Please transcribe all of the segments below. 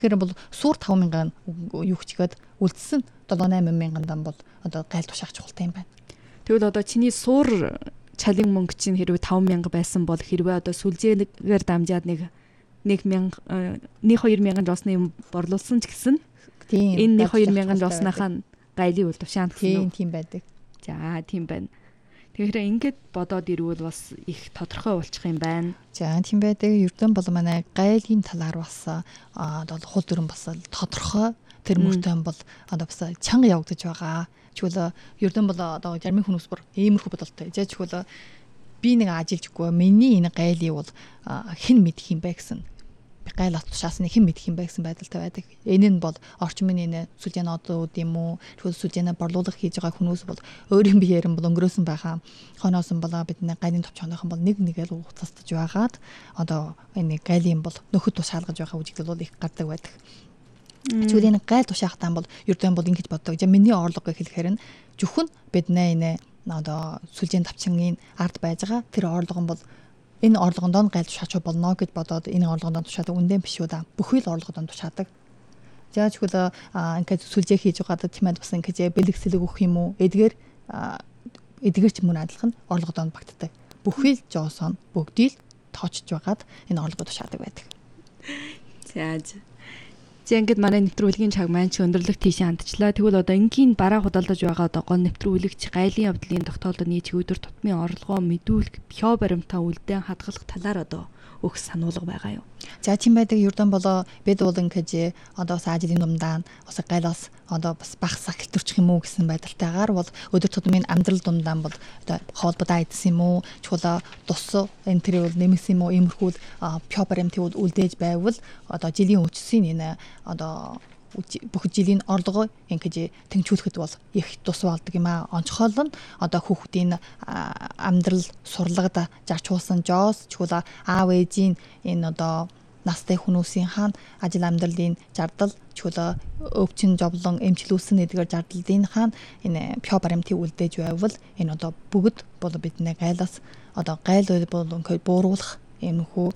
Тэгэхээр бол суур 5,000 юу хчгээд үлдсэн 7-8 мянган дан бол одоо гайл тушаах чухалтай юм байна. Тэгвэл одоо чиний суур чалын мөнгө чинь хэрвээ 5,000 байсан бол хэрвээ одоо сүлжээгээр дамжаад нэг 2,000 жосны юм борлуулсан ч гэсэн энэ 2,000 жосныхаа гайлын үл тушаана гэсэн үү? Тийм байдаг. За тийм байна. Тэгэхээр ингээд бодоод ирвэл бас их тодорхой болчих юм байна. За тийм байдаг. Ердөн бол манай гайлын талаар бас одоо хул дүрэн бас тодорхой тэр мөртөө бол одоо бас чанга явагдаж байгаа. Чүлээ ердөн бол одоо жармын хүмүүс бүр иймэрхүү бодолтой. Жишээлбэл би нэг ажилжгүй миний энэ гайлыг бол хэн мэдэх юм бэ гэсэн. Гайл тушаасны хэн мэдэх юм бэ гэсэн байдалтай байдаг. Энэ нь бол орчмын энэ сүлжээний одууд юм уу? Тэгвэл сүлжээний борлуулах хийж байгаа хүмүүс бол өөрийн биеэр нь бол өнгөрөөсөн байгаа. Хонооос нь бол бидний гайлын товчооных нь бол нэг нэгээл уцастаж байгаад одоо энэ гайлын бол нөхөд тушаалгаж байгаа үжигдэл бол их гардаг байдаг. Чүлийн гайл тушаахтаа бол ердөө бол ингэж боддог. Миний орлого гэхэлэхээр нь зөвхөн бидний энэ одоо сүлжээний тавчингийн ард байж байгаа тэр орлого нь бол энэ орлогонд гайл тушаач болно гэж бодоод энэ орлогонд тушаадаг үндэ биш үү да. Бүхий л орлогонд тушаадаг. За чүлээ ингээд сүлжээ хийж байгаад тиймээд бас ингээд бэлэгсэлэг өгөх юм уу? Эдгээр ч мөн адилхан орлогонд багтдаг. Бүхий л жоосон бүгдийг тоочж байгаад энэ орлогод тушаадаг байдаг. За ингээд манай нэвтрүүлгийн цаг маань ч өндөрлөг тийш хандчлаа. Тэгвэл одоо энгийн бараа худалдаж байгаа одоо гол нэвтрүүлэгч гайлын явдлын тогтоолооны чигөөдөр тутмын орлогоо мэдүүлэх бяа баримтаа үлдээн хадгалах талаар одоо өгс сануулга байгаа юу? За тийм байдаг. Ердөн болоо бид бол ингээд одоо бас ажлын думдаа бас гайлаас одоо бас багсаа хэлтэрчих юм уу гэсэн байдалтайгаар бол өдөр тутмын амьдрал думдаа бол одоо хоолбодоо идсэн юм уу? Чулаа тус энэ тэр бол нэмсэн юм уу? Иймэрхүү бяа баримтыг үлдээж байвал одоо жилийн өчсийн энэ одоо бүх жилийн орлогоо ингэж тэнцвүүлэхэд бол их тус болдог юм аа. Онцгойл нь одоо хүүхдийн амьдрал сурлагад зарчуулсан жоос чула аав ээжийн энэ одоо настай хүмүүсийн хаан ажил амьдралын зардал чула өвчин жовлон эмчлүүлсэн эдгээр зардалын хаан энэ бяа баримтыг үлдээж байвал энэ одоо бүгд бол бидний гайлаас одоо гайл бол ингээд бууруулах юмхүү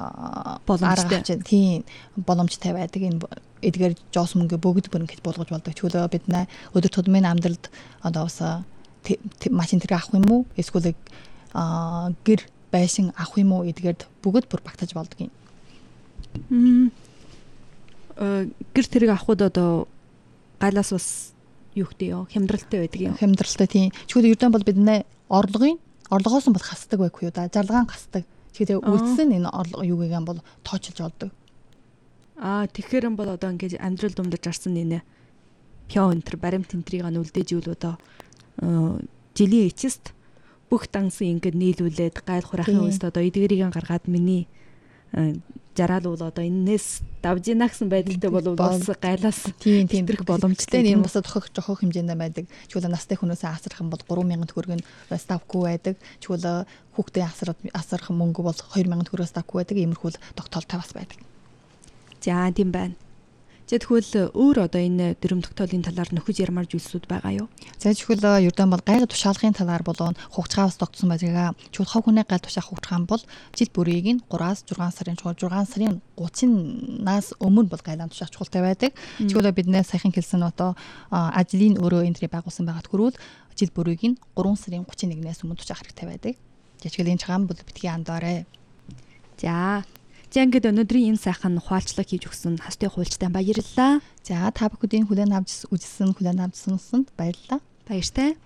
боломжтой байдаг. Энэ эдгээр жоос мөнгө бүгд бүр ингэж болгож болдог. Чөлөө бид өдөр тутмын амьдралд одоо бас машин тэрэг авах юм уу? Эсвэл гэр байшин авах юм уу? Эдгээр бүгд бүр багтаж болдог юм. Гэр тэрэг авахд одоо гайлаас бас юу гэдэг юм? Хямдралтай байдаг юм. Хямдралтай тийм. Чөлөө ердөө бол бидний орлогоос нь бол хасдаг байхгүй юу да? Зарлагаан хасдаг. Тэгэхээр үлдсэн энэ орлого юу гэгэн бол тоочилж олдог. Тэгэхээр бол одоо ингээд амьдрал думдаж арсан энэ бяа өнтер баримт энтрийг үлдээж ивэл одоо жилийн эцэст бүх дансын ингээд нийлүүлээд гайл хурахын үст одоо эдгэрийг гаргаад миний жараал бол одоо энэс давж ийна гэсэн байдалтай бол бас гайлаас тийм тэрх боломжтой юм бас жохох хэмжээндээ байдаг. Чүлээ настай хүнээс асрах юм бол 3,000 төгрөг нь ставгүй байдаг. Чүлээ хүүхдээ асрах мөнгө бол 2,000 төгрөгөөс ставгүй байдаг. Иймэрхүү тогтоолтой бас байдаг. За тийм байна. Тэгвэл өөр одоо энэ дэрэм тогтоолын талаар нөхөж ярмаар зүйлсүүд байгаа юу? За тэгвэл ердөө бол гайг тушаалгын талаар болон хугацаас тогтсон байдаг. Чүл хав хүнээ гай тушаах хугацаа бол жил бүрийг нь 3-6 сарын 30-наас өмнө бол гайлан тушаах чухалтай байдаг. Чүл биднээс саяхан хэлсэн одоо ажлын өөрөө энтрийг байгуулсан байгаад хүрвэл жил бүрийг нь 3 сарын 31-ээс өмнө тушаах хэрэгтэй байдаг. Жишээл энэ цагаан бол битгий андаарэ. За ингээд өнөөдрийн энэ сайхан хуульчлаг хийж өгсөн хастын хуульчтай баярлалаа. За та бүхэнд хүлээн авч үзсэн, хүлээн авч сонсонд баярлалаа. Баяртай.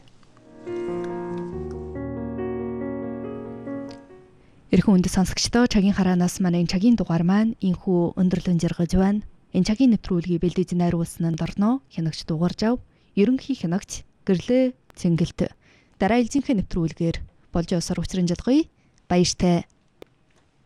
Эрхэм үндэс сонсогчдоо цагийн хараанаас манай энэ цагийн дугаар маань инхүү өндөрлөн жаргаж байна. Энэ цагийн нэвтрүүлгийг бэлдэж найруулсан нь Дорно хянагч дугаарж ав. Ерөнхий хянагч Гэрлээ Цэнгэлт. Дараа ээлжийнхээ нэвтрүүлгээр болж явсаар учран жалгая. Баяртай.